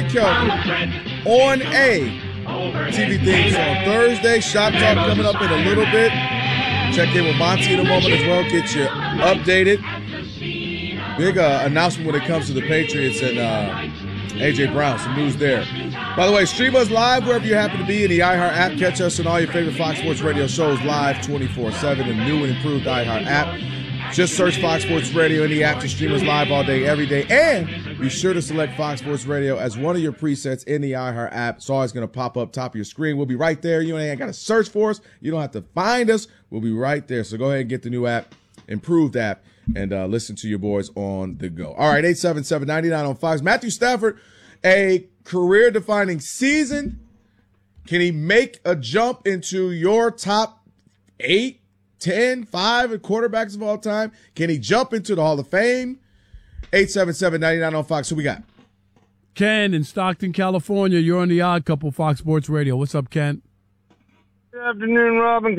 Kelvin on a TV theme song Thursday. Shop Talk coming up in a little bit. Check in with Monty in a moment as well. Get you updated. Big announcement when it comes to the Patriots and A.J. Brown. Some news there. By the way, stream us live wherever you happen to be in the iHeart app. Catch us on all your favorite Fox Sports Radio shows live 24/7 in the new and improved iHeart app. Just search Fox Sports Radio in the app to stream us live all day, every day. And be sure to select Fox Sports Radio as one of your presets in the iHeart app. It's always going to pop up top of your screen. We'll be right there. You ain't got to search for us. You don't have to find us. We'll be right there. So go ahead and get the new app, improved app, and listen to your boys on the go. All right, 877-99 on Fox. Matthew Stafford, a career-defining season. Can he make a jump into your top 8? 10, 5 quarterbacks of all time? Can he jump into the Hall of Fame? 877-99 on Fox. Who we got? Ken in Stockton, California. You're on the Odd Couple, Fox Sports Radio. What's up, Ken? Good afternoon, Robin.